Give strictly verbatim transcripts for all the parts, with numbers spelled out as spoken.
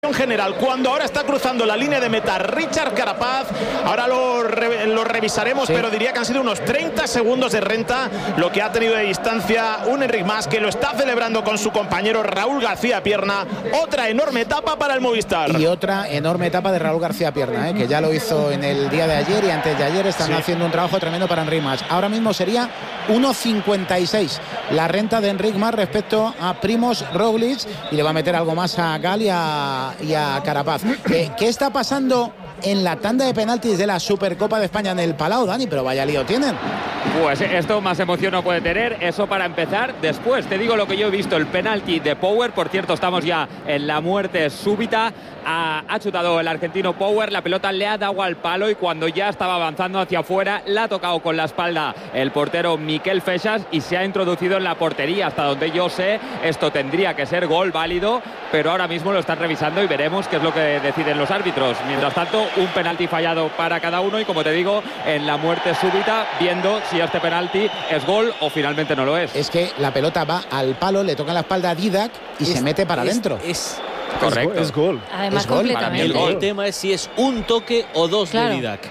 clasificación general, cuando ahora está cruzando la línea de meta Richard Carapaz. Ahora lo, re, lo revisaremos, sí. pero diría que han sido unos treinta segundos de renta lo que ha tenido de distancia un Enric Mas, que lo está celebrando con su compañero Raúl García Pierna. Otra enorme etapa para el Movistar. Y otra enorme etapa de Raúl García Pierna, ¿eh? que ya lo hizo en el día de ayer y antes de ayer. Están sí. haciendo un trabajo tremendo para Enric Mas. Ahora mismo sería uno cincuenta y seis la renta de Enric Mas respecto a Primož Roglic, y le va a meter algo más a Gal y a, y a Carapaz. ¿Qué, ¿Qué está pasando en la tanda de penaltis de la Supercopa de España en el Palau, Dani? Pero vaya lío tienen. Pues esto más emoción no puede tener, eso para empezar. Después te digo lo que yo he visto, el penalti de Power. Por cierto, estamos ya en la muerte súbita. Ha, ha chutado el argentino Power, la pelota le ha dado al palo y cuando ya estaba avanzando hacia afuera la ha tocado con la espalda el portero Miquel Feixas y se ha introducido en la portería. Hasta donde yo sé, esto tendría que ser gol válido, pero ahora mismo lo están revisando y veremos qué es lo que deciden los árbitros. Mientras tanto, un penalti fallado para cada uno y, como te digo, en la muerte súbita, viendo si este penalti es gol o finalmente no lo es. Es que la pelota va al palo, le toca la espalda a Didac y es, se mete para adentro. Es, es, correcto. Es gol. Además, es gol. completamente. El, el tema es si es un toque o dos claro. de Didac.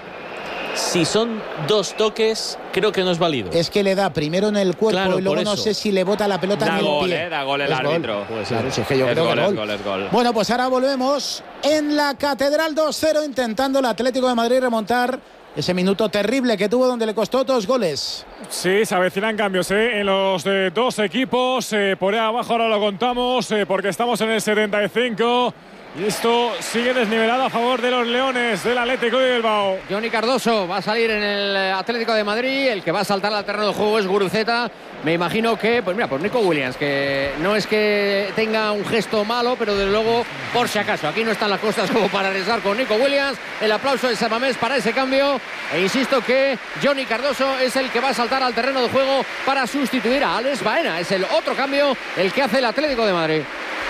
Si son dos toques, creo que no es válido. Es que le da primero en el cuerpo claro, y luego no sé si le bota la pelota da en el gol, pie. Eh, da gol el es árbitro. Gol. Pues claro, si es que yo es creo gol, que es gol. gol, es gol. Bueno, pues ahora volvemos en la Catedral dos cero, intentando el Atlético de Madrid remontar ese minuto terrible que tuvo, donde le costó dos goles. Sí, se avecinan cambios ¿eh? en los eh, dos equipos. Eh, por ahí abajo ahora lo contamos eh, porque estamos en el setenta y cinco. Y esto sigue desnivelado a favor de los Leones del Atlético de Bilbao. Johnny Cardoso va a salir en el Atlético de Madrid. El que va a saltar al terreno de juego es Guruceta. Me imagino que, pues mira, por Nico Williams, que no es que tenga un gesto malo, pero desde luego, por si acaso, aquí no están las cosas como para arriesgar con Nico Williams. El aplauso de Samamés para ese cambio. E insisto que Johnny Cardoso es el que va a saltar al terreno de juego para sustituir a Alex Baena. Es el otro cambio el que hace el Atlético de Madrid.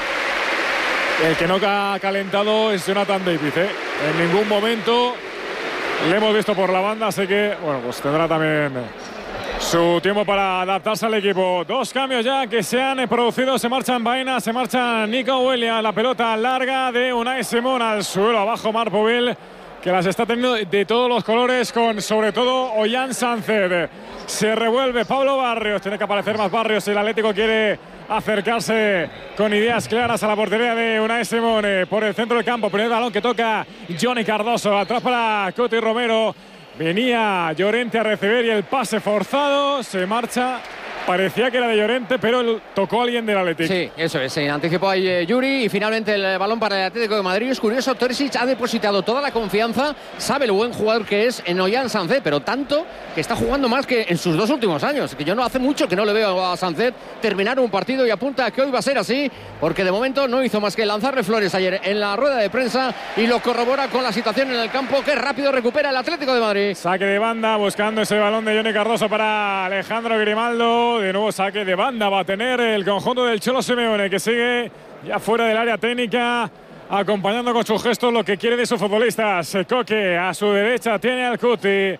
El que no ha calentado es Jonathan David, ¿eh? En ningún momento le hemos visto por la banda, así que, bueno, pues tendrá también su tiempo para adaptarse al equipo. Dos cambios ya que se han producido. Se marchan Baena, se marcha Nico Williams. La pelota larga de Unai Simón al suelo. Abajo Marc Povell, que las está teniendo de todos los colores, con sobre todo Ollán Sánchez. Se revuelve Pablo Barrios. Tiene que aparecer más Barrios. El Atlético quiere acercarse con ideas claras a la portería de Unai Simón. Por el centro del campo, primer balón que toca Johnny Cardoso. Atrás para Coti Romero. Venía Llorente a recibir y el pase forzado. Se marcha. Parecía que era de Llorente, pero tocó a alguien del Atlético. Sí, eso es. Se anticipó ahí eh, Yuri y finalmente el balón para el Atlético de Madrid. Es curioso, Terzic ha depositado toda la confianza. Sabe lo buen jugador que es en Ollán Sánchez, pero tanto que está jugando más que en sus dos últimos años. Que yo no hace mucho que no le veo a Sánchez terminar un partido y apunta a que hoy va a ser así, porque de momento no hizo más que lanzarle flores ayer en la rueda de prensa y lo corrobora con la situación en el campo, que rápido recupera el Atlético de Madrid. Saque de banda buscando ese balón de Johnny Cardoso para Alejandro Grimaldo. De nuevo saque de banda va a tener el conjunto del Cholo Simeone, que sigue ya fuera del área técnica, acompañando con sus gestos lo que quiere de sus futbolistas. Coque a su derecha tiene al Cuti.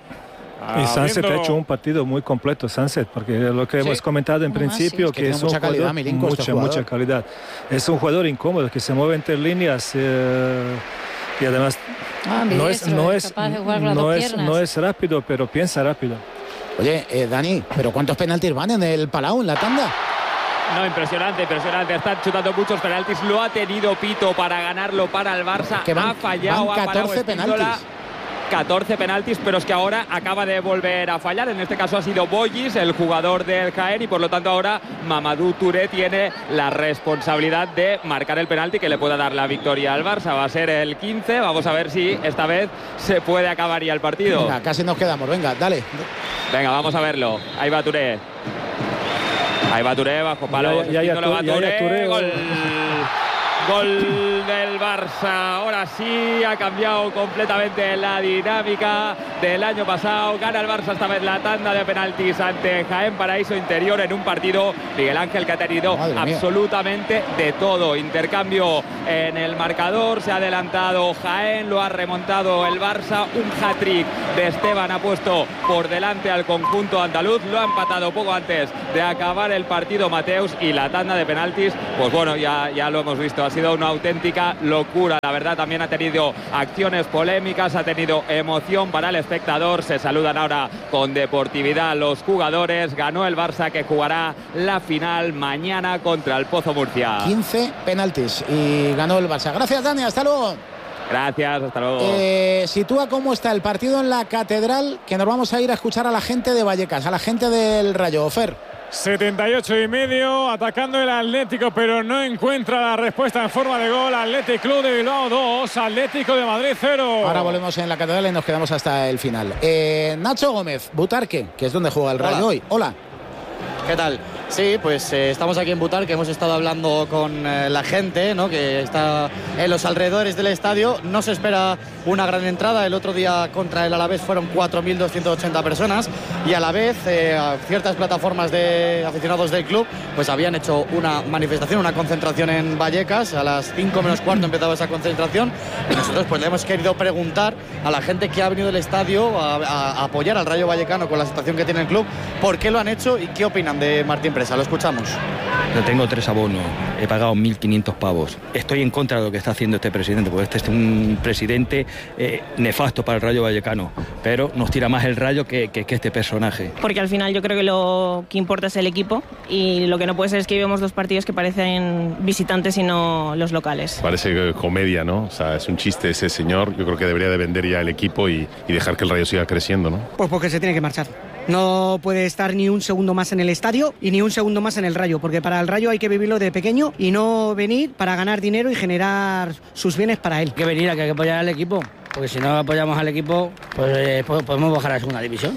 Y Sánchez ha hecho un partido muy completo, Sánchez, porque lo que sí. hemos comentado en principio, sí, es que, que es un mucha jugador, calidad, Milinko, mucha, este mucha calidad. Es un jugador incómodo, que se mueve entre líneas eh, y además ah, no, es, no, es, no, es, no es rápido, pero piensa rápido. Oye, eh, Dani, ¿pero cuántos penaltis van en el Palau, en la tanda? No, impresionante, impresionante. Están chutando muchos penaltis. Lo ha tenido Pito para ganarlo para el Barça. Que van, ha fallado, van catorce ha penaltis. catorce penaltis, pero es que ahora acaba de volver a fallar. En este caso ha sido Boyis, el jugador del Jaén, y por lo tanto ahora Mamadou Touré tiene la responsabilidad de marcar el penalti que le pueda dar la victoria al Barça. Va a ser el quince. Vamos a ver si esta vez se puede acabar ya el partido. Venga, casi nos quedamos. Venga, dale. Venga, vamos a verlo. Ahí va Touré. Ahí va Touré, bajo palo. Ya, ya, ya, va ya, Touré, ya, Touré. Gol. Gol del Barça. Ahora sí ha cambiado completamente la dinámica del año pasado. Gana el Barça esta vez la tanda de penaltis ante Jaén Paraíso Interior en un partido, Miguel Ángel, que ha tenido absolutamente de todo. Intercambio en el marcador, se ha adelantado Jaén, lo ha remontado el Barça. Un hat-trick de Esteban ha puesto por delante al conjunto andaluz. Lo ha empatado poco antes de acabar el partido Mateus, y la tanda de penaltis, pues bueno, ya, ya lo hemos visto. Ha sido sido una auténtica locura. La verdad, también ha tenido acciones polémicas, ha tenido emoción para el espectador. Se saludan ahora con deportividad los jugadores. Ganó el Barça, que jugará la final mañana contra el Pozo Murcia. quince penaltis y ganó el Barça. Gracias, Dani, hasta luego. Gracias, hasta luego. Eh, sitúa cómo está el partido en la Catedral, que nos vamos a ir a escuchar a la gente de Vallecas, a la gente del Rayo. Fer. setenta y ocho y medio, atacando el Atlético, pero no encuentra la respuesta en forma de gol. Athletic Club de Bilbao dos, Atlético de Madrid cero. Ahora volvemos en la Catedral y nos quedamos hasta el final. Eh, Nacho Gómez, Butarque, que es donde juega el Rayo. Hola. Hoy. Hola. ¿Qué tal? Sí, pues eh, estamos aquí en Butarque, hemos estado hablando con eh, la gente, ¿no?, que está en los alrededores del estadio. No se espera una gran entrada. El otro día contra el Alavés fueron cuatro mil doscientas ochenta personas y a la vez eh, a ciertas plataformas de aficionados del club pues habían hecho una manifestación, una concentración en Vallecas. A las cinco menos cuarto empezaba esa concentración y nosotros pues le hemos querido preguntar a la gente que ha venido del estadio a, a, a apoyar al Rayo Vallecano con la situación que tiene el club, por qué lo han hecho y qué opinan de Martín Presa. Lo escuchamos. Yo tengo tres abonos, he pagado mil quinientos pavos. Estoy en contra de lo que está haciendo este presidente, porque este es un presidente eh, nefasto para el Rayo Vallecano, pero nos tira más el Rayo que, que, que este personaje. Porque al final yo creo que lo que importa es el equipo y lo que no puede ser es que vivamos dos partidos que parecen visitantes y no los locales. Parece comedia, ¿no? O sea, es un chiste ese señor. Yo creo que debería de vender ya el equipo y, y dejar que el Rayo siga creciendo, ¿no? Pues porque se tiene que marchar. No puede estar ni un segundo más en el estadio y ni un segundo más en el Rayo, porque para el Rayo hay que vivirlo de pequeño y no venir para ganar dinero y generar sus bienes para él. Hay que venir, hay que apoyar al equipo, porque si no apoyamos al equipo, pues eh, podemos bajar a la segunda división.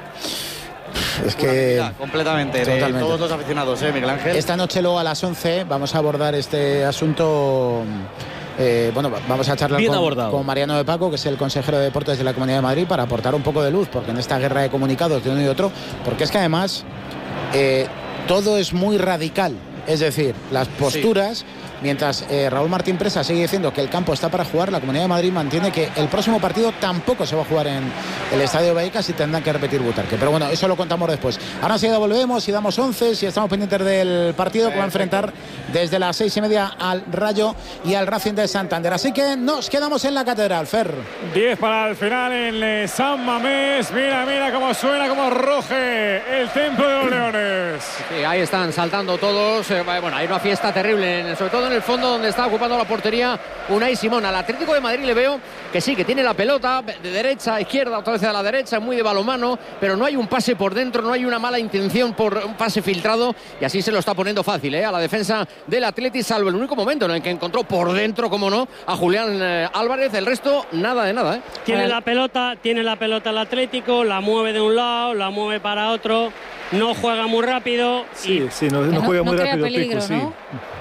Es que completamente, de totalmente. Todos los aficionados, ¿eh, Miguel Ángel? Esta noche luego a las once vamos a abordar este asunto. Eh, bueno, vamos a charlar con, con Mariano de Paco, que es el consejero de Deportes de la Comunidad de Madrid, para aportar un poco de luz, porque en esta guerra de comunicados de uno y otro, porque es que además eh, todo es muy radical, es decir, las posturas, sí. Mientras eh, Raúl Martín Presa sigue diciendo que el campo está para jugar, la Comunidad de Madrid mantiene que el próximo partido tampoco se va a jugar en el Estadio de Vallecas y tendrán que repetir Butarque. Pero bueno, eso lo contamos después. Ahora enseguida volvemos y damos once y estamos pendientes del partido que va a enfrentar desde las seis y media al Rayo y al Racing de Santander. Así que nos quedamos en la Catedral, Fer. diez para el final en San Mamés. Mira, mira cómo suena, cómo ruge el Templo de los Leones. Sí, ahí están saltando todos. Eh, bueno, hay una fiesta terrible, sobre todo en el fondo donde está ocupando la portería Unai Simón. Al Atlético de Madrid le veo que sí, que tiene la pelota de derecha a izquierda, otra vez a la derecha, muy de balonmano, pero no hay un pase por dentro, no hay una mala intención por un pase filtrado y así se lo está poniendo fácil ¿eh? a la defensa del Atleti, salvo el único momento en el que encontró por dentro, como no, a Julián eh, Álvarez. El resto, nada de nada. ¿eh? Tiene la pelota, tiene la pelota el Atlético, la mueve de un lado, la mueve para otro, no juega muy rápido. Sí, y... sí, no, no, no juega muy rápido. Peligro, Pico, ¿no? sí.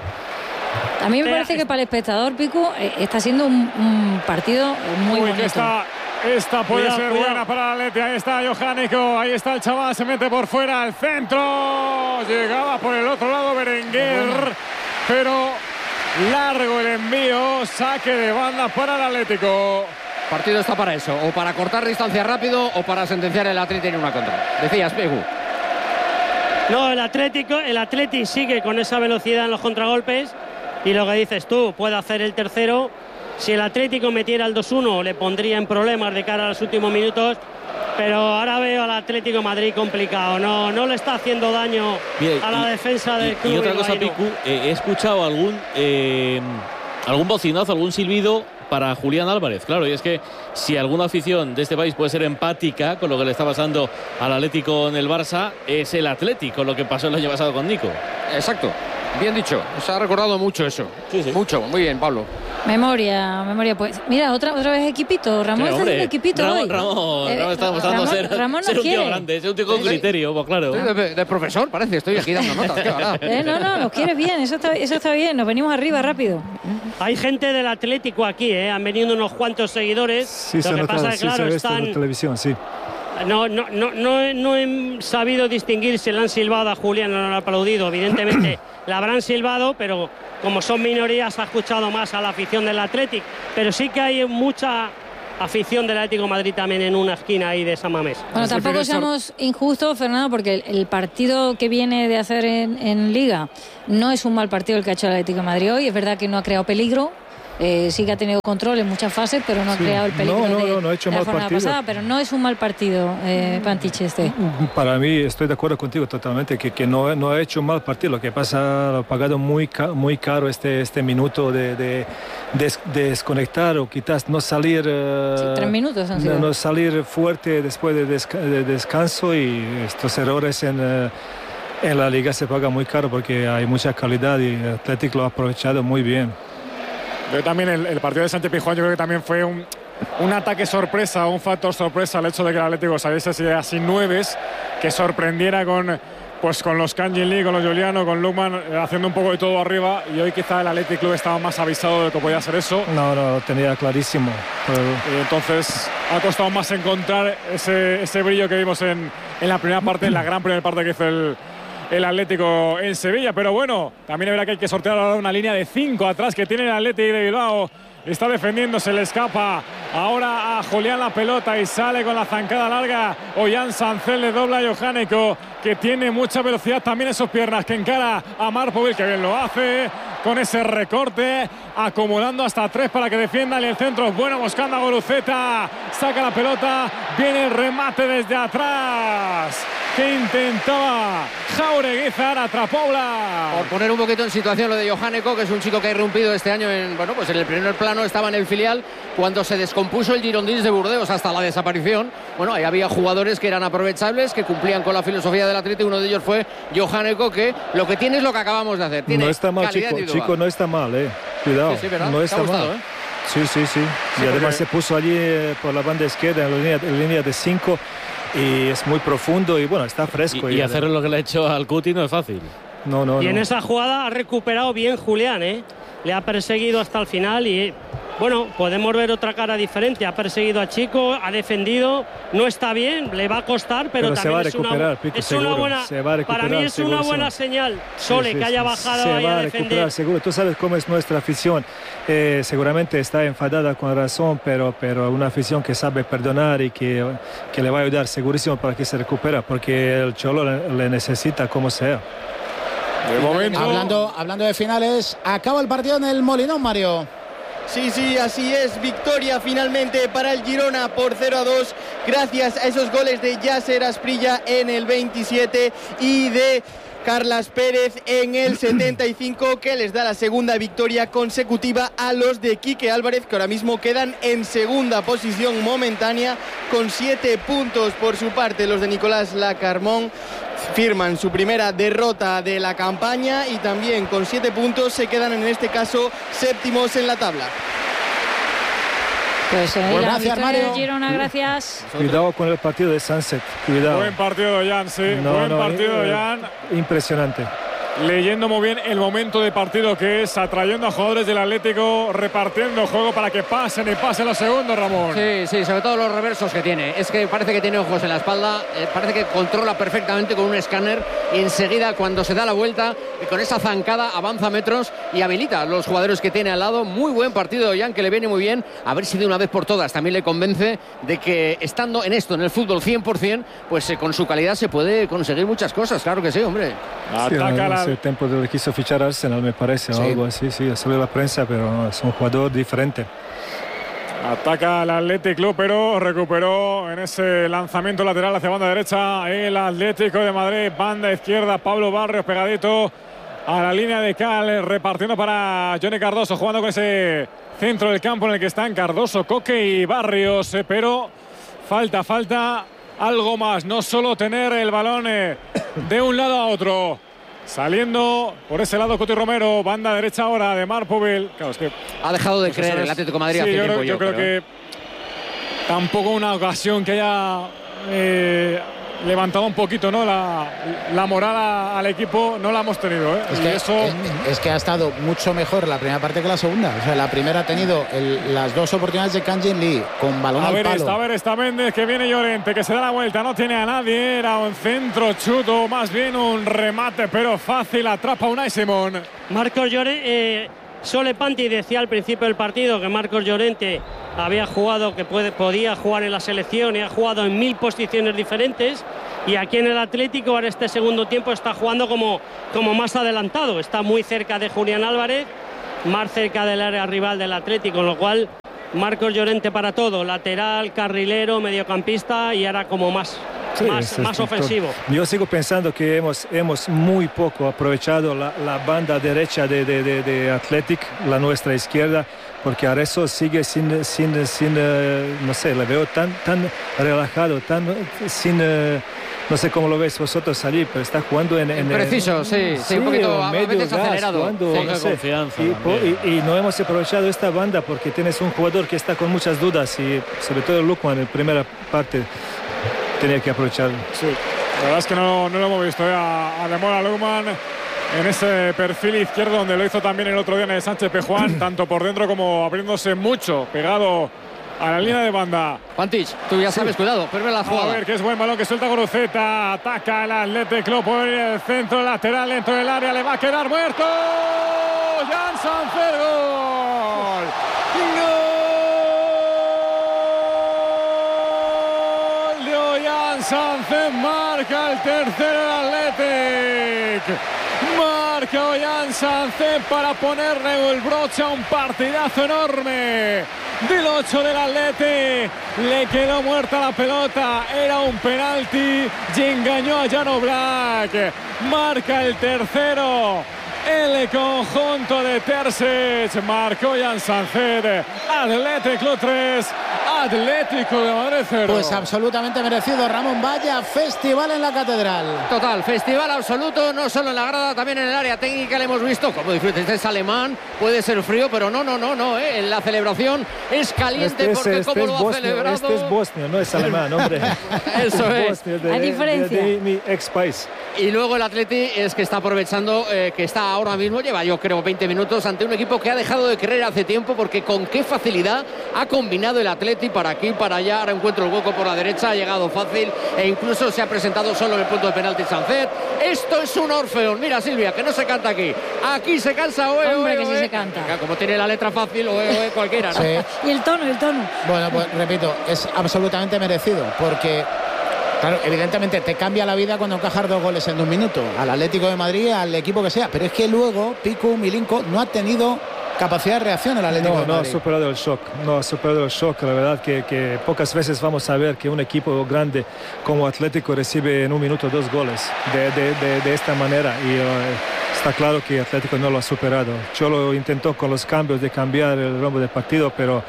A mí me parece que para el espectador, Pico, eh, está siendo un, un partido muy Uy, bonito. Esta, esta puede cuidado, ser cuidado. buena para el Atleti. Ahí está Johánico, ahí está el chaval, se mete por fuera al centro. Llegaba por el otro lado Berenguer, bueno. pero largo el envío, saque de banda para el Atlético. El partido está para eso, o para cortar distancia rápido o para sentenciar el Atleti en una contra. Decías, Pegu. No, el Atlético, el Atleti sigue con esa velocidad en los contragolpes. Y lo que dices tú, puede hacer el tercero. Si el Atlético metiera el dos uno, le pondría en problemas de cara a los últimos minutos. Pero ahora veo al Atlético de Madrid complicado. No, no le está haciendo daño Bien, a la y, defensa del club. Y otra cosa, Picu, eh, he escuchado algún, eh, algún bocinazo, algún silbido para Julián Álvarez. Claro, y es que si alguna afición de este país puede ser empática con lo que le está pasando al Atlético en el Barça, es el Atlético, lo que pasó el año pasado con Nico. Exacto. Bien dicho, se ha recordado mucho eso. Sí, sí. Mucho, muy bien, Pablo. Memoria, memoria, pues. Mira, otra, otra vez equipito. Ramón sí, está haciendo equipito Ramón, hoy. Ramón, eh, Ramón está demostrando Ramón, ser, Ramón ser un tío quiere. grande, ser un tío con criterio, pues claro. De, de profesor, parece, estoy aquí dando notas. eh, no, no, nos quieres bien, eso está, eso está bien, nos venimos arriba rápido. Hay gente del Atlético aquí, ¿eh? Han venido unos cuantos seguidores. Sí, lo se que nota, pasa es sí, que, claro, se están... en la televisión, sí. No, no, no, no, no he sabido distinguir si le han silbado a Julián o no le han aplaudido. Evidentemente la habrán silbado, pero como son minorías ha escuchado más a la afición del Athletic. Pero sí que hay mucha afición del Atlético de Madrid también en una esquina ahí de San Mamés. Bueno, tampoco seamos injustos, Fernando, porque el, el partido que viene de hacer en, en Liga no es un mal partido el que ha hecho el Atlético de Madrid hoy. Es verdad que no ha creado peligro. Eh, sí que ha tenido control en muchas fases, pero no ha sí. creado el peligro no, no, de, no, no ha hecho de la mal jornada partido. pasada, pero no es un mal partido, eh, Pantich este. Para mí, estoy de acuerdo contigo totalmente, que, que no, no ha hecho un mal partido. Lo que pasa, ha pagado muy, muy caro este, este minuto de, de, de, de desconectar o quizás no salir... Uh, sí, tres minutos han sido. No, no salir fuerte después de, desca de descanso, y estos errores en... Uh, en la Liga se paga muy caro porque hay mucha calidad y el Atlético lo ha aprovechado muy bien. Yo también el, el partido de Sánchez Pizjuán yo creo que también fue un, un ataque sorpresa, un factor sorpresa el hecho de que el Atlético saliese así, así nueves, que sorprendiera con, pues, con los Kangin Lee, con los Juliano, con Lukman, eh, haciendo un poco de todo arriba, y hoy quizá el Athletic Club estaba más avisado de que podía ser eso. No, no, lo tenía clarísimo. Pero... Y entonces ha costado más encontrar ese, ese brillo que vimos en, en la primera parte, en la gran primera parte que hizo el... el Atlético en Sevilla, pero bueno, también es verdad que hay que sortear ahora una línea de cinco atrás que tiene el Atlético de Bilbao. Está defendiendo, se le escapa ahora a Julián la pelota y sale con la zancada larga. Ollán Sancel le dobla a Johaneko, que tiene mucha velocidad también en sus piernas, que encara a Marpovil, que bien lo hace con ese recorte, acumulando hasta tres para que defiendan. Y el centro es bueno, buscando a Guruceta, saca la pelota, viene el remate desde atrás que intentaba Jauregui, atrapóla. Por poner un poquito en situación lo de Johaneko, que es un chico que ha irrumpido este año en, bueno, pues en el primer plano, estaba en el filial cuando se descompuso el Girondins de Burdeos hasta la desaparición. Bueno, ahí había jugadores que eran aprovechables, que cumplían con la filosofía del Atlético. Uno de ellos fue Johaneko, que lo que tiene es lo que acabamos de hacer. Tiene no está mal, calidad chico, individual. chico, no está mal, eh. Cuidado, sí, sí, no está gustado, mal. ¿eh? Sí, sí, sí. Sí, y además porque... se puso allí eh, por la banda izquierda en la línea, en línea de cinco, y es muy profundo y bueno, está fresco. Y, y, y hacer de... lo que le ha hecho al Cuti no es fácil. No, no, y no. en esa jugada ha recuperado bien Julián, ¿eh? Le ha perseguido hasta el final y... Bueno, podemos ver otra cara diferente. Ha perseguido a Chico, ha defendido, no está bien, le va a costar, pero, pero también se va a es, recuperar, una, Pico, es seguro, una buena. se va a recuperar, para mí es seguro, una buena seguro. señal, Sole, sí, sí, que haya sí, bajado se ahí va a a defender. recuperar, seguro. Tú sabes cómo es nuestra afición. Eh, seguramente está enfadada con razón, pero, pero una afición que sabe perdonar y que, que le va a ayudar segurísimo para que se recupere, porque el Cholo le, le necesita como sea. De momento... Hablando, hablando de finales, acaba el partido en el Molinón, Mario. Sí, sí, así es. Victoria finalmente para el Girona por cero a dos, gracias a esos goles de Yasser Asprilla en el veintisiete y de Carlas Pérez en el setenta y cinco, que les da la segunda victoria consecutiva a los de Quique Álvarez, que ahora mismo quedan en segunda posición momentánea con siete puntos. Por su parte, los de Nicolás Lacarmón firman su primera derrota de la campaña y también con siete puntos se quedan en este caso séptimos en la tabla. Pues ahí Bueno, la gracias, victoria de Mario. Girona, gracias. Cuidado con el partido de Sunset, cuidado. Buen partido de Jan, sí, No, buen no, partido eh, de Jan. Impresionante. Leyendo muy bien el momento de partido que es, atrayendo a jugadores del Atlético, repartiendo juego para que pasen y pasen los segundos, Ramón. Sí, sí, sobre todo los reversos que tiene. Es que parece que tiene ojos en la espalda, eh, parece que controla perfectamente con un escáner y enseguida cuando se da la vuelta, eh, con esa zancada avanza metros y habilita a los jugadores que tiene al lado. Muy buen partido de Jan, que le viene muy bien. A ver si de una vez por todas también le convence de que estando en esto, en el fútbol cien por cien, pues eh, con su calidad se puede conseguir muchas cosas. Claro que sí, hombre. Ataca la... Hace tiempo de que quiso fichar Arsenal, me parece, sí. o algo así, sí, salió la prensa, pero es un jugador diferente. Ataca al Athletic Club, pero recuperó en ese lanzamiento lateral hacia banda derecha el Atlético de Madrid. Banda izquierda, Pablo Barrios pegadito a la línea de cal, repartiendo para Johnny Cardoso, jugando con ese centro del campo en el que están Cardoso, Coque y Barrios, eh, pero falta, falta algo más, no solo tener el balón eh, de un lado a otro. Saliendo por ese lado Coti Romero, banda derecha ahora de Marpovil. Claro, es que ha dejado de pues creer es, el Atlético de Madrid sí, hace yo tiempo. Creo, yo, yo creo, creo que tampoco una ocasión que haya eh, levantado un poquito, ¿no? la, la moral a, al equipo no la hemos tenido, ¿eh? Es y que, eso... es, es que ha estado mucho mejor la primera parte que la segunda. O sea, la primera ha tenido el, las dos oportunidades de Kangin Lee con balón a al ver palo. esta, a ver esta Méndez, que viene Llorente, que se da la vuelta, no tiene a nadie, era un centro chuto, más bien un remate, pero fácil, atrapa a Unai Simón. Marcos Llorente, eh, Sole Panti decía al principio del partido que Marcos Llorente había jugado, que puede, podía jugar en la selección y ha jugado en mil posiciones diferentes, y aquí en el Atlético ahora este segundo tiempo está jugando como, como más adelantado, está muy cerca de Julián Álvarez, más cerca del área rival del Atlético, con lo cual Marcos Llorente para todo, lateral, carrilero, mediocampista y ahora como más, sí, más, más ofensivo. Yo sigo pensando que hemos, hemos muy poco aprovechado la, la banda derecha de, de, de, de Athletic, la nuestra izquierda, porque Arezzo sigue sin, sin, sin uh, no sé, le veo tan, tan relajado, tan sin... Uh, no sé cómo lo veis vosotros allí, pero está jugando en... en Preciso, en, sí, sí, un poquito a veces acelerado. Jugando, sí, no sé, confianza y, y, y no hemos aprovechado esta banda porque tienes un jugador que está con muchas dudas y sobre todo Lukman en primera parte tenía que aprovecharlo. Sí, la verdad es que no, no lo hemos visto ¿eh? a, a Demora Lukman en ese perfil izquierdo donde lo hizo también el otro día en el Sánchez Pizjuán, tanto por dentro como abriéndose mucho, pegado a la línea de banda. Pantic, tú ya sabes, sí. Cuidado, pero la jugada. A ver, que es buen balón que suelta Guruceta. Ataca el Athletic Club por el centro lateral dentro del área. Le va a quedar muerto. Jan Sancer, gol. Gol de Jan Sancer. Marca el tercero del Athletic. Marca Jan Sancer para ponerle el broche a un partidazo enorme del ocho del Athletic. Le quedó muerta la pelota, era un penalti y engañó a Jan Oblak. Marca el tercero el conjunto de Terzic, marcó Jan Sancer. Athletic Club tres, Atlético de Madrid cero. Pues absolutamente merecido, Ramón. Vaya festival en la Catedral. Total, festival absoluto, no solo en la grada, también en el área técnica le hemos visto cómo disfruta. Este es alemán, puede ser frío, pero no, no, no, no, ¿eh? En la celebración es caliente este es, porque este como es lo ha bosnio, celebrado. Este es bosnio, no es alemán, hombre. Eso este es. Bosnio, de, Hay diferencia. De, de, de mi ex país. Y luego el Atleti es que está aprovechando eh, que está ahora mismo, lleva yo creo veinte minutos ante un equipo que ha dejado de querer hace tiempo, porque con qué facilidad ha combinado el Atleti para aquí, para allá. Ahora encuentra el hueco por la derecha, ha llegado fácil e incluso se ha presentado solo en el punto de penalti Sancer. Esto es un Orfeón. Mira, Silvia, que no se canta aquí. Aquí se cansa oe, Hombre, oe, que sí oe. se canta. Como tiene la letra fácil, oe, oe, cualquiera, ¿no? Sí. Y el tono, el tono. Bueno, pues repito, es absolutamente merecido, porque claro, evidentemente te cambia la vida cuando encajas dos goles en un minuto, al Atlético de Madrid, al equipo que sea, pero es que luego Piku Milinko no ha tenido capacidad de reacción el Atlético no, de Madrid. No ha superado el shock, no ha superado el shock. La verdad que, que pocas veces vamos a ver que un equipo grande como Atlético recibe en un minuto dos goles de, de, de, de esta manera, y uh, está claro que Atlético no lo ha superado. Cholo intentó con los cambios de cambiar el rumbo del partido, pero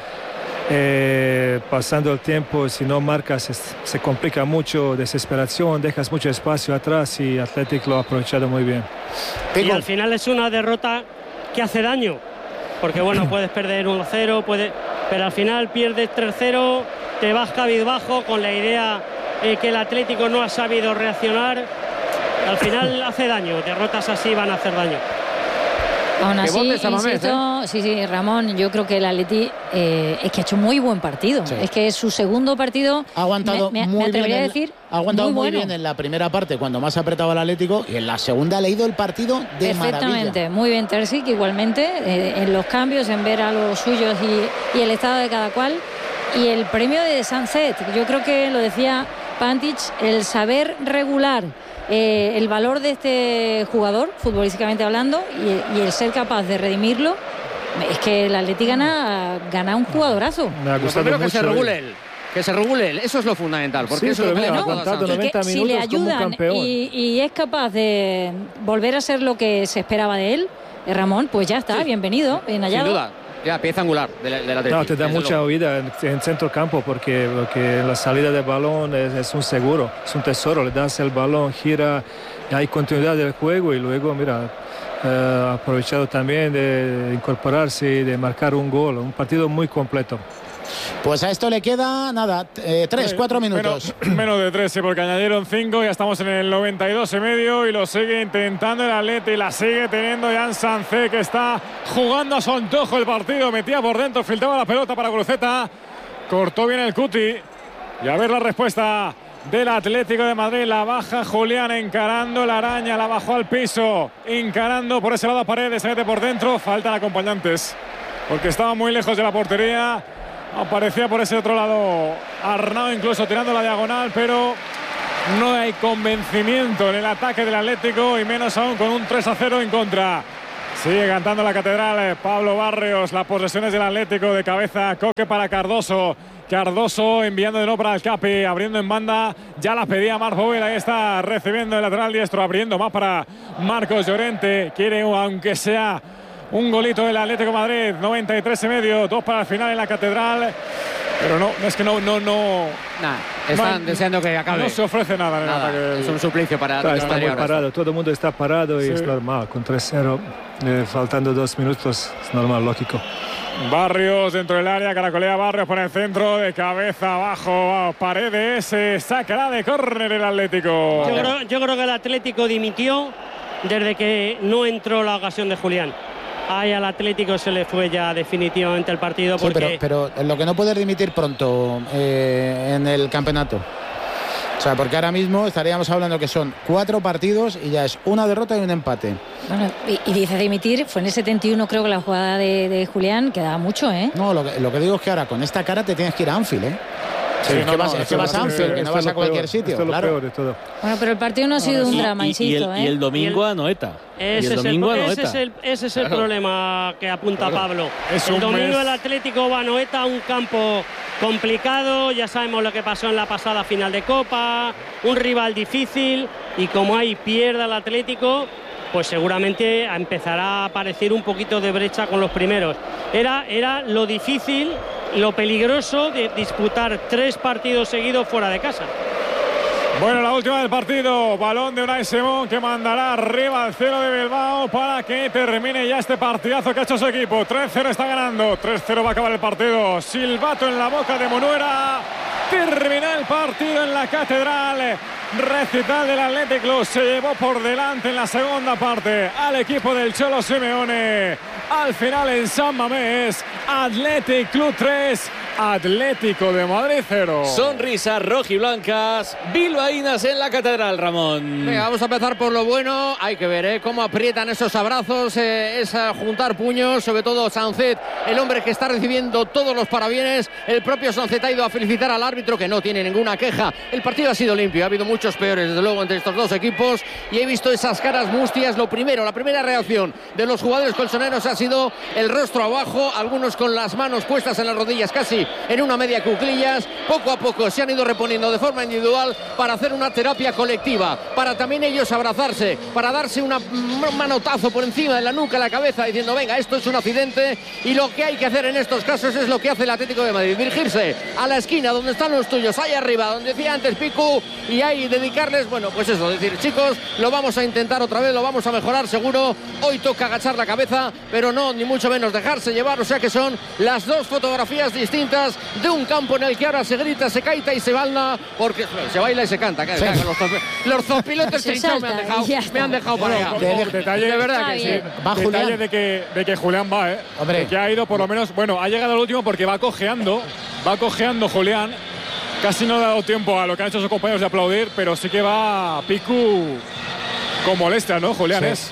Eh, pasando el tiempo, si no marcas, es, se complica mucho, desesperación, dejas mucho espacio atrás, y Athletic lo ha aprovechado muy bien. Y al final es una derrota que hace daño, porque bueno, puedes perder uno cero, puede, pero al final pierdes tres cero, te vas cabizbajo con la idea eh, que el Atlético no ha sabido reaccionar. Al final hace daño, derrotas así van a hacer daño. Aún así, botes, insisto, Mamés, ¿eh? sí, sí, Ramón, yo creo que el Atleti eh, es que ha hecho muy buen partido. Sí. Es que es su segundo partido. Ha aguantado me, me, muy me atrevería bien. a El, decir, ha aguantado muy, muy bueno. bien en la primera parte, cuando más apretaba el Atlético, y en la segunda ha leído el partido de Perfectamente, maravilla. muy bien Terzic, igualmente, eh, en los cambios, en ver a los suyos y, y el estado de cada cual. Y el premio de Sanset, yo creo que lo decía Pantic, el saber regular Eh, el valor de este jugador, futbolísticamente hablando, y, y el ser capaz de redimirlo. Es que el Atleti gana, gana un jugadorazo. Me ha Lo gustado primero mucho, que se regule eh. él. Que se regule él, eso es lo fundamental, porque Sí, eso es lo que le pero ha mira, jugado a ha contado Sánchez. noventa si le minutos como un ayudan campeón. y, y es capaz de volver a ser lo que se esperaba de él, eh, Ramón, pues ya está, Sí. bienvenido, bien Sin hallado. duda, ya pieza angular del de Atlético. No, te da mucha huida en, en centro campo, porque, porque la salida del balón es, es un seguro, es un tesoro. Le das el balón, gira, y hay continuidad del juego, y luego, mira, eh, ha aprovechado también de incorporarse y de marcar un gol. Un partido muy completo. Pues a esto le queda nada, eh, tres, cuatro minutos. Menos, menos de tres, sí, porque añadieron cinco, ya estamos en el noventa y dos y medio, y lo sigue intentando el Atleti, la sigue teniendo Jan Sancer, que está jugando a su antojo el partido, metía por dentro, filtraba la pelota para Guruceta, cortó bien el Cuti, y a ver la respuesta del Atlético de Madrid. La baja Julián encarando la araña, la bajó al piso, encarando por ese lado a Paredes, se mete por dentro. Faltan acompañantes porque estaba muy lejos de la portería. Aparecía por ese otro lado Arnau, incluso tirando la diagonal, pero no hay convencimiento en el ataque del Atlético y menos aún con un tres a cero en contra. Sigue cantando la catedral Pablo Barrios. Las posesiones del Atlético, de cabeza Coque para Cardoso. Cardoso enviando de nuevo para el Capi, abriendo en banda. Ya la pedía Marc Bobel, ahí está recibiendo el lateral diestro, abriendo más para Marcos Llorente. Quiere, aunque sea un golito del Atlético de Madrid. noventa y tres y medio, dos para el final en la catedral. Pero no, es que no, no, no. Nah, están no, deseando que acabe. No se ofrece nada en nada, el ataque. Es un suplicio para Claro, está muy ahora. parado, todo el mundo está parado y Sí. es normal, con tres cero, eh, faltando dos minutos, es normal, lógico. Barrios dentro del área, caracolea Barrios por el centro, de cabeza abajo, Paredes, se sacará de córner el Atlético. Yo creo, yo creo que el Atlético dimitió desde que no entró la ocasión de Julián. Ahí al Atlético se le fue ya definitivamente el partido Sí, porque... pero, pero lo que no puedes dimitir pronto eh, en el campeonato. O sea, porque ahora mismo estaríamos hablando que son cuatro partidos y ya es una derrota y un empate. Bueno, y, y dice dimitir, fue en el setenta y uno creo que la jugada de, de Julián, quedaba mucho, ¿eh? No, lo que, lo que digo es que ahora con esta cara te tienes que ir a Anfield, ¿eh? Sí, es no, que vas, no, es que vas a Anfield, que no vas a cualquier sitio. Esto es lo Claro. peor de todo. Bueno, pero el partido no ha sido un Y- drama, y, y insisto, el, ¿eh? y el domingo Y el- a Noeta. Y Ese el es, el, domingo a ese Noeta. es el, ese es el Claro. problema que apunta Claro. Pablo. Es el un domingo mes. el Atlético va a Noeta, un campo complicado, ya sabemos lo que pasó en la pasada final de Copa, un rival difícil y como ahí pierda el Atlético, pues seguramente empezará a aparecer un poquito de brecha con los primeros. Era, era lo difícil, lo peligroso de disputar tres partidos seguidos fuera de casa. Bueno, la última del partido, balón de Unai Simón que mandará arriba al cero de Bilbao para que termine ya este partidazo que ha hecho su equipo. tres cero está ganando, tres cero va a acabar el partido. Silbato en la boca de Monuera. Termina el partido en la catedral. Recital del Athletic Club se llevó por delante en la segunda parte al equipo del Cholo Simeone. Al final en San Mamés, Athletic Club tres, Atlético de Madrid cero. Sonrisas rojiblancas, bilbaínas en la catedral, Ramón. Venga, vamos a empezar por lo bueno. Hay que ver ¿eh? cómo aprietan esos abrazos, eh, esa juntar puños, sobre todo Sancet, el hombre que está recibiendo todos los parabienes. El propio Sancet ha ido a felicitar al árbitro, que no tiene ninguna queja. El partido ha sido limpio, ha habido muchos peores, desde luego, entre estos dos equipos. Y he visto esas caras mustias. Lo primero, la primera reacción de los jugadores colchoneros ha sido el rostro abajo, algunos con las manos puestas en las rodillas, casi en una media cuclillas. Poco a poco se han ido reponiendo de forma individual para hacer una terapia colectiva, para también ellos abrazarse, para darse una, un manotazo por encima de la nuca, la cabeza, diciendo venga, esto es un accidente. Y lo que hay que hacer en estos casos es lo que hace el Atlético de Madrid, dirigirse a la esquina donde están los tuyos, ahí arriba, donde decía antes Picu, y ahí dedicarles, bueno, pues eso, decir, chicos, lo vamos a intentar otra vez, lo vamos a mejorar seguro. Hoy toca agachar la cabeza, pero no, ni mucho menos dejarse llevar. O sea que son las dos fotografías distintas de un campo en el que ahora se grita, se caita y se baila, porque bueno, se baila y se canta. Que, Sí. que los, zopi- los zopilotes Se trinchados me han salta dejado, y ya está. me han dejado para allá. Ojo, ojo, detalle, De verdad Está que sí. bien. Va detalle Julián. de que, de que Julián va, ¿eh? Hombre. De que ha ido por lo menos, bueno, ha llegado al último porque va cojeando, va cojeando Julián. Casi no ha dado tiempo a lo que han hecho sus compañeros de aplaudir, pero sí que va Picu con molestia, ¿no, Julián? Sí. Es.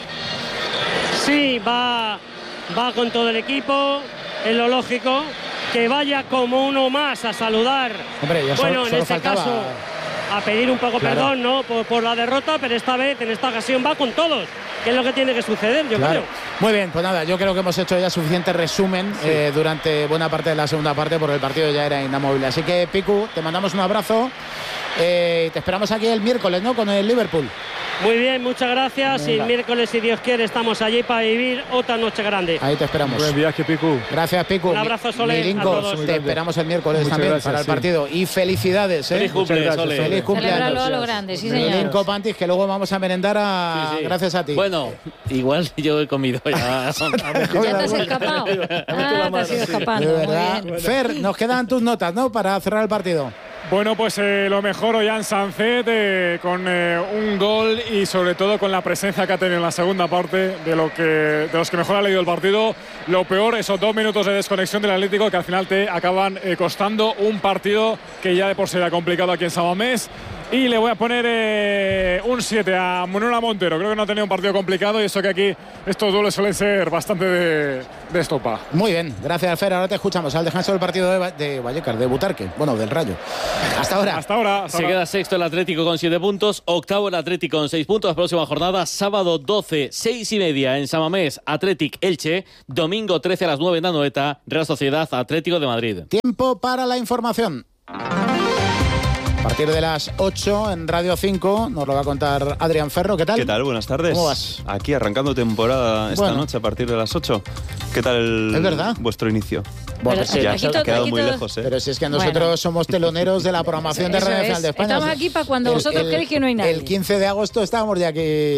Sí, va, va con todo el equipo, es lo lógico, que vaya como uno más a saludar. Hombre, ya solo- bueno, en solo este faltaba- caso, a pedir un poco Claro. perdón, ¿no? Por, por la derrota, pero esta vez, en esta ocasión, va con todos, que es lo que tiene que suceder, yo Claro. creo. Muy bien, pues nada, yo creo que hemos hecho ya suficiente resumen eh, durante buena parte de la segunda parte, porque el partido ya era inamovible. Así que, Picu, te mandamos un abrazo eh, y te esperamos aquí el miércoles, ¿no? Con el Liverpool. Muy bien, muchas gracias. Y Venga. el miércoles, si Dios quiere, estamos allí para vivir otra noche grande. Ahí te esperamos. Buen viaje, Picu. Gracias, Picu. Un abrazo, Sole, Milinko, a todos. te esperamos el miércoles Muchas también gracias, para el sí. partido. Y felicidades, ¿eh? Feliz cumple, Muchas gracias, Sole. Feliz Celebrarlo cumpleaños. a lo grande, sí, señor. Milinko Pantis, que luego vamos a merendar a... Sí, sí. gracias a ti. Bueno, igual yo he comido ya. ¿Ya te has escapado? Ah, te has ido escapando. De Muy verdad. bien. Fer, nos quedan tus notas, ¿no? Para cerrar el partido. Bueno, pues eh, lo mejor Ollán Sancet eh, con eh, un gol y sobre todo con la presencia que ha tenido en la segunda parte de, lo que, de los que mejor ha leído el partido. Lo peor, esos dos minutos de desconexión del Atlético que al final te acaban eh, costando un partido que ya de por sí era complicado aquí en San Mamés. Y le voy a poner eh, un siete a Manuela Montero. Creo que no ha tenido un partido complicado y eso que aquí estos duelos suelen ser bastante de, de estopa. Muy bien, gracias Fer. Ahora te escuchamos al descanso del partido de, Va- de Vallecas, de Butarque, bueno, del Rayo. Hasta ahora. Hasta ahora. Hasta Se ahora. queda sexto el Atlético con siete puntos, octavo el Atlético con seis puntos. Próxima jornada, sábado doce, seis y media en Samamés, Athletic Elche. Domingo trece a las nueve en Anoeta, Real Sociedad Atlético de Madrid. Tiempo para la información. A partir de las ocho en Radio cinco nos lo va a contar Adrián Ferro. ¿Qué tal? ¿Qué tal? Buenas tardes. ¿Cómo vas? Aquí arrancando temporada esta Bueno. noche a partir de las ocho. ¿Qué tal el, Es verdad. vuestro inicio? Bueno, Pero, ya se ha quedado muy lejos, ¿eh? Pero si es que nosotros Bueno. somos teloneros de la programación de Eso Radio es. Nacional de España. Estamos aquí para cuando vosotros creéis que no hay nadie. El quince de agosto estábamos ya aquí.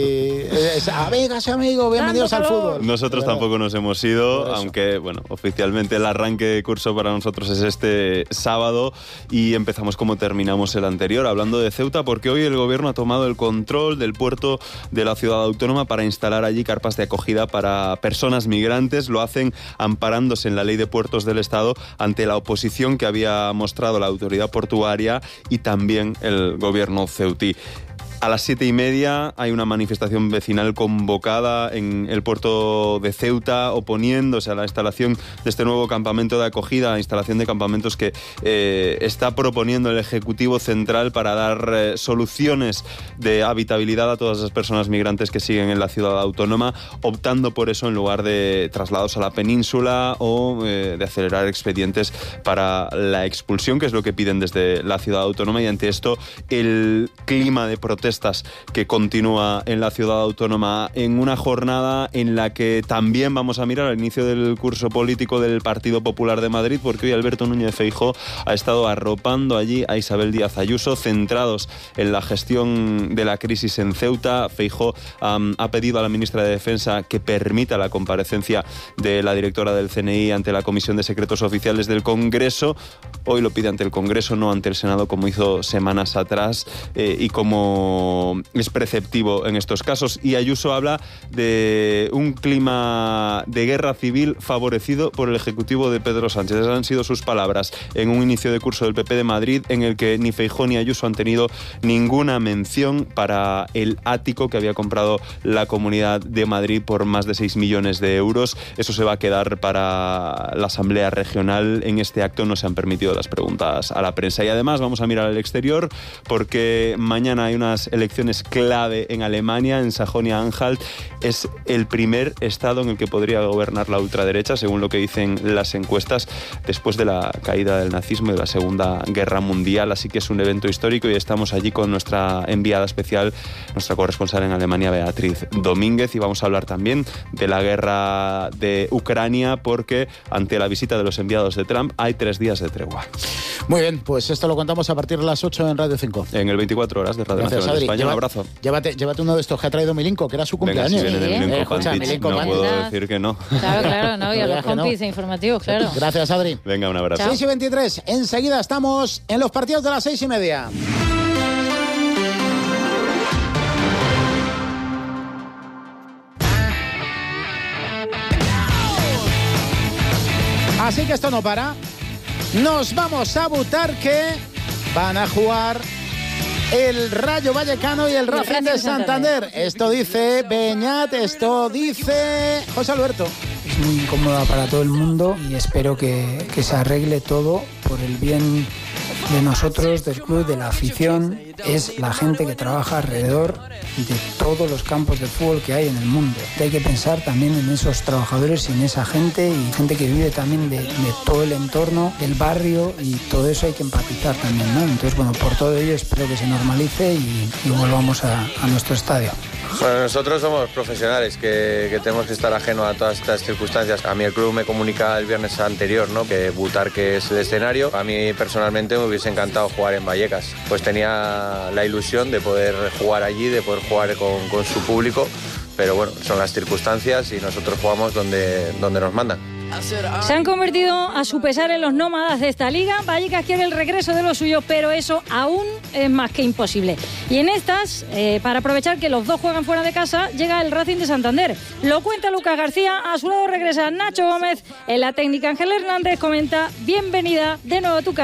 Eh, Amigas y amigos, bienvenidos al fútbol. Nosotros tampoco nos hemos ido, aunque, bueno, oficialmente el arranque de curso para nosotros es este sábado y empezamos como terminamos el anterior, hablando de Ceuta, porque hoy el gobierno ha tomado el control del puerto de la ciudad autónoma para instalar allí carpas de acogida para personas migrantes. Lo hacen amparándose en la ley de puertos del Estado ante la oposición que había mostrado la autoridad portuaria y también el gobierno ceutí. A las siete y media hay una manifestación vecinal convocada en el puerto de Ceuta oponiéndose a la instalación de este nuevo campamento de acogida, instalación de campamentos que eh, está proponiendo el Ejecutivo Central para dar eh, soluciones de habitabilidad a todas las personas migrantes que siguen en la ciudad autónoma, optando por eso en lugar de traslados a la península o eh, de acelerar expedientes para la expulsión, que es lo que piden desde la ciudad autónoma. Y ante esto el clima de protesta que continúa en la ciudad autónoma en una jornada en la que también vamos a mirar al inicio del curso político del Partido Popular de Madrid, porque hoy Alberto Núñez Feijóo ha estado arropando allí a Isabel Díaz Ayuso, centrados en la gestión de la crisis en Ceuta. Feijóo um, ha pedido a la ministra de Defensa que permita la comparecencia de la directora del C N I ante la Comisión de Secretos Oficiales del Congreso. Hoy lo pide ante el Congreso, no ante el Senado, como hizo semanas atrás eh, y como es preceptivo en estos casos. Y Ayuso habla de un clima de guerra civil favorecido por el Ejecutivo de Pedro Sánchez. Esas han sido sus palabras en un inicio de curso del P P de Madrid en el que ni Feijóo ni Ayuso han tenido ninguna mención para el ático que había comprado la Comunidad de Madrid por más de seis millones de euros. Eso se va a quedar para la Asamblea Regional. En este acto no se han permitido las preguntas a la prensa. Y además vamos a mirar al exterior porque mañana hay unas elecciones clave en Alemania, en Sajonia-Anhalt. Es el primer estado en el que podría gobernar la ultraderecha, según lo que dicen las encuestas, después de la caída del nazismo y de la Segunda Guerra Mundial. Así que es un evento histórico y estamos allí con nuestra enviada especial, nuestra corresponsal en Alemania, Beatriz Domínguez, y vamos a hablar también de la guerra de Ucrania, porque ante la visita de los enviados de Trump hay tres días de tregua. Muy bien, pues esto lo contamos a partir de las ocho en Radio cinco. En el veinticuatro horas de Radio Gracias, Nacional de Adri. España. Lleva, Un abrazo. Llévate, llévate uno de estos que ha traído Milinko, que era su Venga, cumpleaños. si viene de Milinko Eh, escucha, Pantich, Milinko no Pantich. puedo decir que no. Claro, claro, no, y a No los digas que no. compis informativos, claro. Gracias, Adri. Venga, un abrazo. seis y veintitrés, enseguida estamos en los partidos de las seis y media. Así que esto no para. Nos vamos a Butarque. Van a jugar el Rayo Vallecano y el Racing de Santander. Esto dice Beñat, esto dice José Alberto. Es muy incómoda para todo el mundo y espero que, que se arregle todo por el bien de nosotros, del club, de la afición. Es la gente que trabaja alrededor de todos los campos de fútbol que hay en el mundo. Hay que pensar también en esos trabajadores y en esa gente y gente que vive también de, de todo el entorno, del barrio, y todo eso hay que empatizar también, ¿no? Entonces, bueno, por todo ello espero que se normalice y, y volvamos a, a nuestro estadio. Bueno, nosotros somos profesionales que, que tenemos que estar ajenos a todas estas circunstancias. A mí el club me comunica el viernes anterior, ¿no?, que Butarque es el escenario. A mí personalmente me hubiese encantado jugar en Vallecas. Pues tenía la ilusión de poder jugar allí, de poder jugar con, con su público. Pero bueno, son las circunstancias y nosotros jugamos donde, donde nos mandan. Se han convertido a su pesar en los nómadas de esta liga. Vallecas quiere el regreso de los suyos, pero eso aún es más que imposible. Y en estas, eh, para aprovechar que los dos juegan fuera de casa, llega el Racing de Santander. Lo cuenta Lucas García, a su lado regresa Nacho Gómez. En la técnica Ángel Hernández comenta: bienvenida de nuevo a tu casa,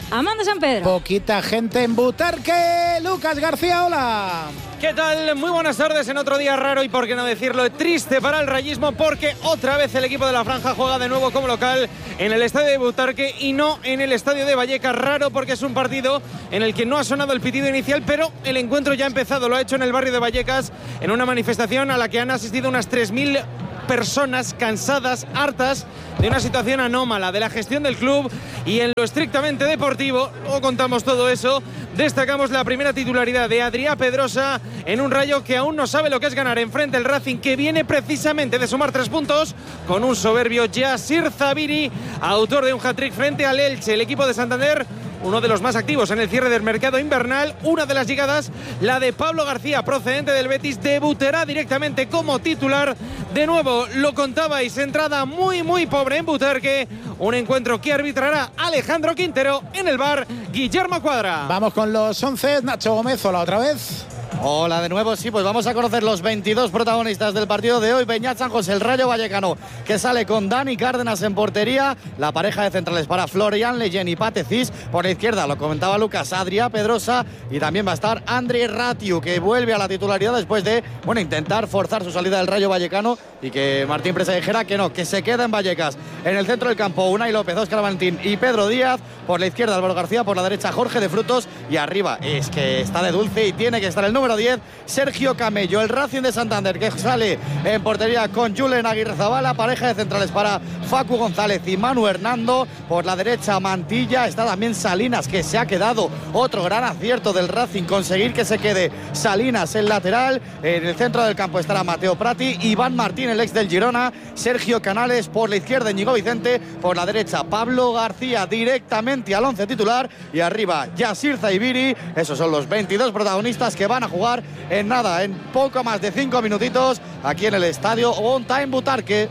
Amanda San Pedro. Poquita gente en Butarque. Lucas García, hola. ¿Qué tal? Muy buenas tardes en otro día raro y, por qué no decirlo, triste para el rayismo, porque otra vez el equipo de la Franja juega de nuevo como local en el estadio de Butarque y no en el estadio de Vallecas. Raro porque es un partido en el que no ha sonado el pitido inicial, pero el encuentro ya ha empezado. Lo ha hecho en el barrio de Vallecas, en una manifestación a la que han asistido unas tres mil personas cansadas, hartas de una situación anómala de la gestión del club. Y en lo estrictamente deportivo, luego contamos todo eso, destacamos la primera titularidad de Adrià Pedrosa en un Rayo que aún no sabe lo que es ganar enfrente el Racing, que viene precisamente de sumar tres puntos con un soberbio Yassir Zabiri, autor de un hat-trick frente al Elche. El equipo de Santander, uno de los más activos en el cierre del mercado invernal. Una de las llegadas, la de Pablo García, procedente del Betis, debutará directamente como titular. De nuevo, lo contabais, entrada muy muy pobre en Butarque. Un encuentro que arbitrará Alejandro Quintero, en el bar Guillermo Cuadra. Vamos con los once. Nacho Gómez, hola otra vez. Hola de nuevo, sí, pues vamos a conocer los veintidós protagonistas del partido de hoy. Beñat San José, el Rayo Vallecano, que sale con Dani Cárdenas en portería. La pareja de centrales para Florian Leyen y Pate Cis. Por la izquierda, lo comentaba Lucas, Adrià Pedrosa. Y también va a estar André Ratiu, que vuelve a la titularidad después de, bueno, intentar forzar su salida del Rayo Vallecano y que Martín Presa dijera que no, que se queda en Vallecas. En el centro del campo, Unai López, Óscar Valentín y Pedro Díaz. Por la izquierda, Álvaro García. Por la derecha, Jorge de Frutos. Y arriba, es que está de dulce y tiene que estar el número diez, Sergio Camello, el Racing de Santander, que sale en portería con Julen Aguirrezabala. Pareja de centrales para Facu González y Manu Hernando. Por la derecha, Mantilla. Está también Salinas, que se ha quedado. Otro gran acierto del Racing, conseguir que se quede Salinas el lateral. En el centro del campo estará Mateo Prati, Iván Martín, el ex del Girona, Sergio Canales. Por la izquierda, Íñigo Vicente. Por la derecha, Pablo García, directamente al once titular. Y arriba, Yassir Zabiri. Esos son los veintidós protagonistas que van a jugar en nada, en poco más de cinco minutitos, aquí en el estadio On Time Butarque.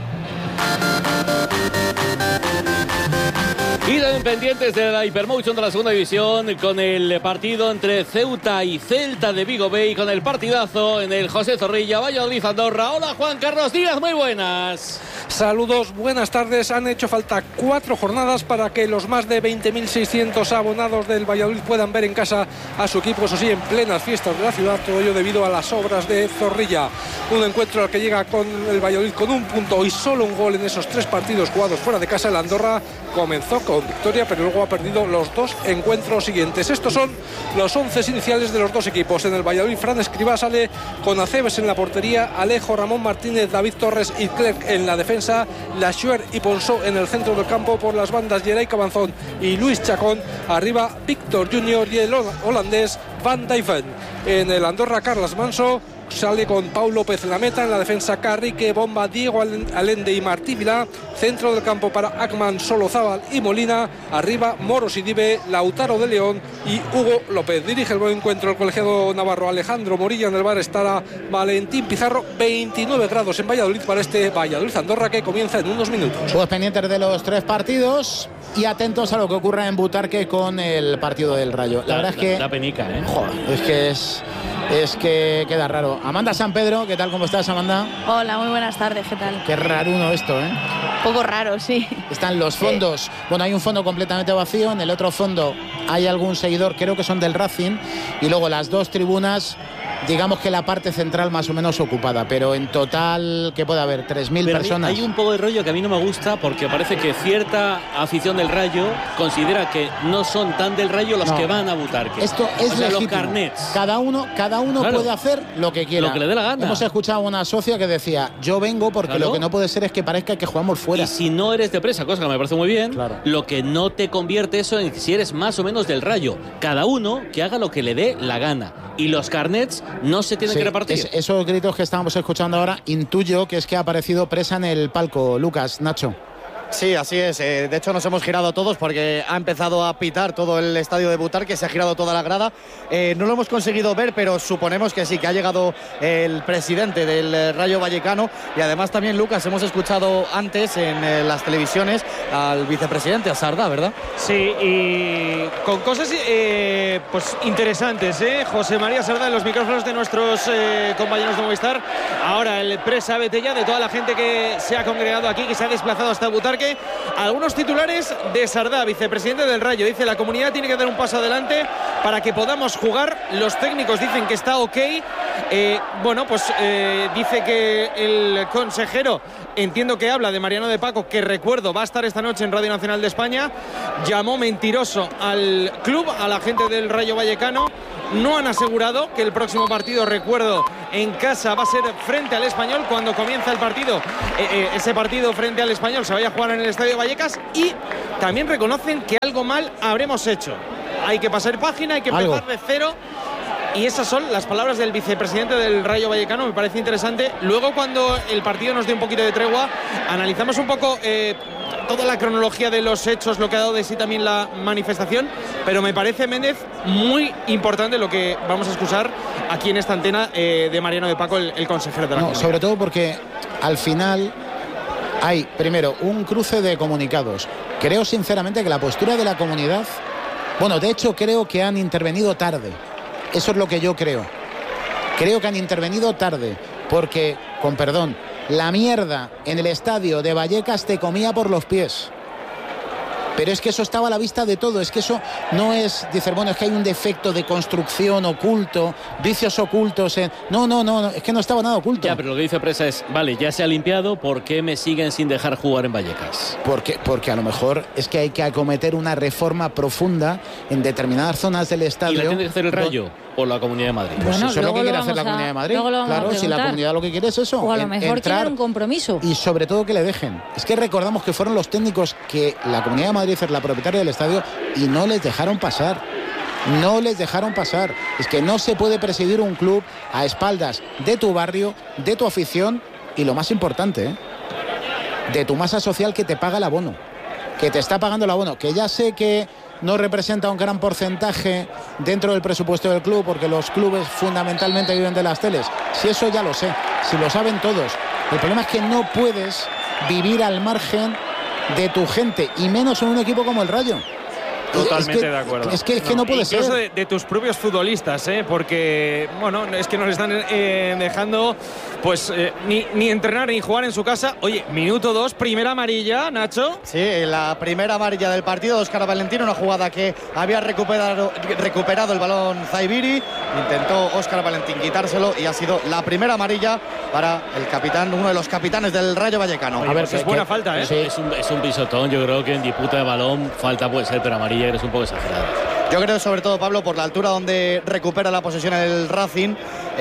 Y también pendientes de la Hypermotion de la segunda división, con el partido entre Ceuta y Celta de Vigo Bay, con el partidazo en el José Zorrilla, Valladolid Andorra. Hola Juan Carlos Díaz, muy buenas. Saludos, buenas tardes. Han hecho falta cuatro jornadas para que los más de veinte mil seiscientos abonados del Valladolid puedan ver en casa a su equipo, eso sí, en plenas fiestas de la ciudad, todo ello debido a las obras de Zorrilla. Un encuentro al que llega con el Valladolid con un punto y solo un gol en esos tres partidos jugados fuera de casa. El Andorra comenzó con victoria, pero luego ha perdido los dos encuentros siguientes. Estos son los once iniciales de los dos equipos. En el Valladolid, Fran Escribá sale con Acebes en la portería, Alejo, Ramón Martínez, David Torres y Clerc en la defensa, Laschuer y Ponsó en el centro del campo. Por las bandas, Geray Cabanzón y Luis Chacón. Arriba, Víctor Junior y el holandés Van Dijven. En el Andorra, Carles Manso sale con Pau López en la meta. En la defensa, Carrique, Bomba, Diego Allende y Martí Vilá. Centro del campo para Ackman, Solozábal y Molina. Arriba, Moros y Dive, Lautaro de León y Hugo López. Dirige el buen encuentro el colegiado navarro Alejandro Morilla. En el bar estará Valentín Pizarro. veintinueve grados en Valladolid para este Valladolid Andorra, que comienza en unos minutos. Pues pendientes de los tres partidos y atentos a lo que ocurra en Butarque con el partido del Rayo. La, la verdad es que... La penica, ¿eh? Joder, es que es... Es que queda raro. Amanda San Pedro, ¿qué tal? ¿Cómo estás, Amanda? Hola, muy buenas tardes, ¿qué tal? Qué raruno esto, ¿eh? Un poco raro, sí. Están los fondos. Sí. Bueno, hay un fondo completamente vacío. En el otro fondo hay algún seguidor, creo que son del Racing. Y luego las dos tribunas, digamos que la parte central más o menos ocupada. Pero en total, ¿qué puede haber? tres mil personas. Hay un poco de rollo que a mí no me gusta, porque parece que cierta afición del Rayo considera que no son tan del Rayo los no. que van a Butarque. Esto es o sea, legítimo. Los carnets. Cada uno, cada uno claro. puede hacer lo que quiera. Lo que le dé la gana. Hemos escuchado a una socia que decía, yo vengo porque claro. lo que no puede ser es que parezca que jugamos fuera. Y si no eres de Presa, cosa que me parece muy bien, claro. lo que no te convierte eso en si eres más o menos del Rayo. Cada uno que haga lo que le dé la gana. Y los carnets no se tienen sí, que repartir. Es, esos gritos que estábamos escuchando ahora, intuyo que es que ha aparecido Presa en el palco. Lucas, Nacho. Sí, así es. Eh, de hecho, nos hemos girado todos porque ha empezado a pitar todo el estadio de Butarque, se ha girado toda la grada. Eh, no lo hemos conseguido ver, pero suponemos que sí, que ha llegado el presidente del Rayo Vallecano. Y además también, Lucas, hemos escuchado antes en eh, las televisiones al vicepresidente, a Sardá, ¿verdad? Sí, y con cosas eh, pues interesantes, ¿eh? José María Sardá en los micrófonos de nuestros eh, compañeros de Movistar. Ahora el Presa vete ya de toda la gente que se ha congregado aquí, que se ha desplazado hasta Butarque. Butarque. Algunos titulares de Sardá, vicepresidente del Rayo. Dice: la comunidad tiene que dar un paso adelante para que podamos jugar. Los técnicos dicen que está ok. Eh, bueno, pues eh, dice que el consejero, entiendo que habla de Mariano de Paco, que recuerdo va a estar esta noche en Radio Nacional de España, llamó mentiroso al club, a la gente del Rayo Vallecano. No han asegurado que el próximo partido, recuerdo, en casa va a ser frente al Español. Cuando comienza el partido, eh, eh, ese partido frente al Español se vaya a jugar en el Estadio Vallecas. Y también reconocen que algo mal habremos hecho. Hay que pasar página, hay que empezar ¿Algo? de cero. Y esas son las palabras del vicepresidente del Rayo Vallecano. Me parece interesante. Luego, cuando el partido nos dé un poquito de tregua, analizamos un poco eh, toda la cronología de los hechos, lo que ha dado de sí también la manifestación. Pero me parece, Méndez, muy importante lo que vamos a escuchar aquí en esta antena eh, de Mariano de Paco, el, el consejero de la No, comunidad. sobre todo porque al final hay, primero, un cruce de comunicados. Creo sinceramente que la postura de la comunidad, bueno, de hecho creo que han intervenido tarde. Eso es lo que yo creo. Creo que han intervenido tarde, porque, con perdón, la mierda en el estadio de Vallecas te comía por los pies. Pero es que eso estaba a la vista de todo. Es que eso no es, dices, bueno, es que hay un defecto de construcción oculto, vicios ocultos. En... No, no, no, no, es que no estaba nada oculto. Ya, pero lo que dice Presa es, vale, ya se ha limpiado, ¿por qué me siguen sin dejar jugar en Vallecas? Porque, porque a lo mejor es que hay que acometer una reforma profunda en determinadas zonas del estadio. ¿Y la tiene que hacer el Rayo o la Comunidad de Madrid? Pues Bueno, eso es lo que quiere lo hacer la vamos a- Comunidad de Madrid. luego lo vamos a Claro, si la preguntar. comunidad lo que quiere es eso. O a lo en- mejor entrar quieren un compromiso. y sobre todo que le dejen. Es que recordamos que fueron los técnicos que la Comunidad de Madrid es la propietaria del estadio y no les dejaron pasar. No les dejaron pasar. Es que no se puede presidir un club a espaldas de tu barrio, de tu afición y lo más importante, ¿eh? de tu masa social que te paga el abono. Que te está pagando el abono. Que ya sé que no representa un gran porcentaje dentro del presupuesto del club, porque los clubes fundamentalmente viven de las teles. Si eso ya lo sé, si lo saben todos. El problema es que no puedes vivir al margen de tu gente, y menos en un equipo como el Rayo. Totalmente es que, de acuerdo. Es que, es que no, puede Incluso ser. de, de tus propios futbolistas, ¿eh? Porque, bueno, es que no le están eh, dejando pues eh, ni, ni entrenar ni jugar en su casa. Oye, minuto dos, primera amarilla, Nacho. Sí, la primera amarilla del partido de Óscar Valentín, una jugada que había recuperado, recuperado el balón Zaibiri. Intentó Óscar Valentín quitárselo y ha sido la primera amarilla para el capitán, uno de los capitanes del Rayo Vallecano. Oye, pues es buena falta, ¿eh? Sí. Es, un, es un pisotón, yo creo que en disputa de balón falta puede ser, pero amarilla eres un poco exagerado. Yo creo sobre todo, Pablo, por la altura donde recupera la posesión el Racing,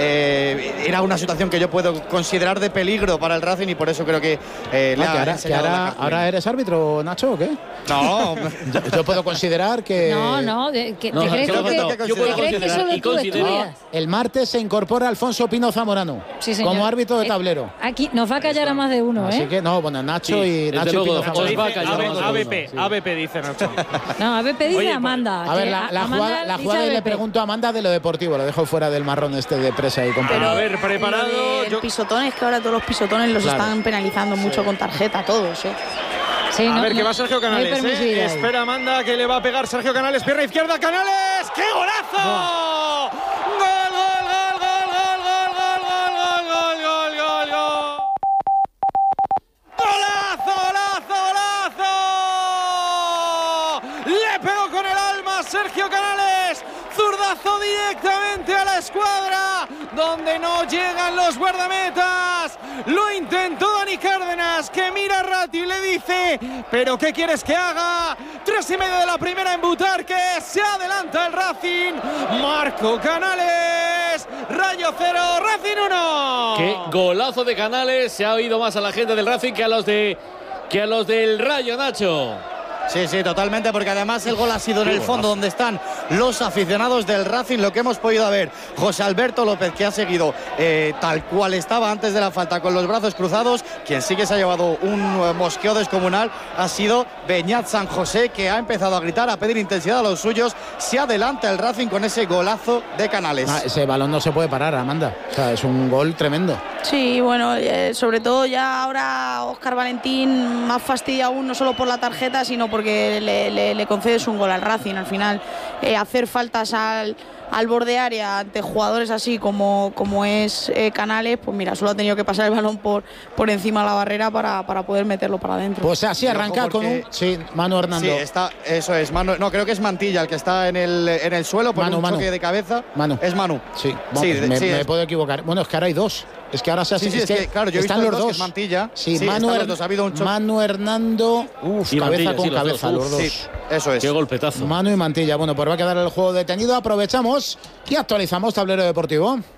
eh, era una situación que yo puedo considerar de peligro para el Racing y por eso creo que eh, le Ah, que ha ahora, que enseñado ahora- la cartulina. ahora eres árbitro, Nacho, ¿o qué? No, yo, yo puedo considerar que... No, no, de- que- No, ¿te crees yo tú que, puedo- te yo puedo crees que considerar solo y tú considerar- estudias? El martes se incorpora Alfonso Pino Zamorano Sí, señor. como árbitro de Eh, tablero. Aquí nos va a callar a más de uno, Así ¿eh? que no, bueno, Nacho Sí, y desde Nacho y luego, Pino Nacho Zamorano. dice va a callar A- más de A B P, uno, sí. A B P dice Nacho. No, a ver, pedí Oye, de pues, Amanda. A ver, que la, la Amanda jugada, la dice jugada y A B le P. pregunto a Amanda de lo deportivo, lo dejo fuera del marrón este de presa y compañía. A ver, preparado. Lo del yo- pisotón es que ahora todos los pisotones los Claro. están penalizando mucho con tarjeta, todos, ¿eh? Sí, a no, ver, que no- va Sergio no hay Canales, ¿eh? permisividad ahí. Espera Amanda, que le va a pegar Sergio Canales, pierna izquierda, Canales. ¡Qué golazo! ¡Gol, gol, gol, gol, gol, gol, gol, gol, gol, gol, gol, gol! ¡Golazo, golazo, golazo! Le pegó con el alma Sergio Canales. Zurdazo directamente a la escuadra, donde no llegan los guardametas. Lo intentó Dani Cárdenas, que mira a Ratti y le dice: ¿pero qué quieres que haga? Tres y medio de la primera en Butarque. Se adelanta el Racing. Marco Canales. Rayo cero, Racing uno. Qué golazo de Canales, se ha oído más a la gente del Racing que a los de que a los del Rayo, Nacho. Sí, sí, totalmente, porque además el gol ha sido en el fondo donde están los aficionados del Racing, lo que hemos podido ver. José Alberto López, que ha seguido eh, tal cual estaba antes de la falta, con los brazos cruzados. Quien sí que se ha llevado un eh, mosqueo descomunal ha sido Beñat San José, que ha empezado a gritar, a pedir intensidad a los suyos. Se adelanta el Racing con ese golazo de Canales. Ah, ese balón no se puede parar, Amanda. O sea, es un gol tremendo. Sí, bueno, eh, sobre todo ya ahora Óscar Valentín más fastidia aún, no solo por la tarjeta, sino porque le, le, le concedes un gol al Racing. Al final, eh, hacer faltas al, al borde área ante jugadores así como, como es eh, Canales, pues mira, solo ha tenido que pasar el balón por, por encima de la barrera para, para poder meterlo para adentro. Pues así arranca con un... Sí, Manu Hernando. Sí, está, eso es, Manu, no, creo que es Mantilla el que está en el, en el suelo por Manu, un Manu. choque de cabeza. Manu. Es Manu. Sí, vamos, Sí, me, sí, me es- puedo equivocar. Bueno, es que ahora hay dos. Es que ahora se hace. Sí, sí, es que, claro, yo he están visto los dos, que dos. es Mantilla. Sí, Sí, Manu, están los Her- dos, ha habido un choque. Manu Hernando. Uf, Y cabeza Mantilla, con sí, los cabeza, dos. los dos. Sí, eso es. Qué golpetazo. Manu y Mantilla. Bueno, pues va a quedar el juego detenido. Aprovechamos y actualizamos tablero deportivo.